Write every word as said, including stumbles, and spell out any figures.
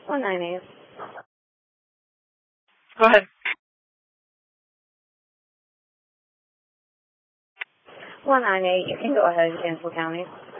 one nine eight. Go ahead. one nine eight. You can go ahead and cancel county.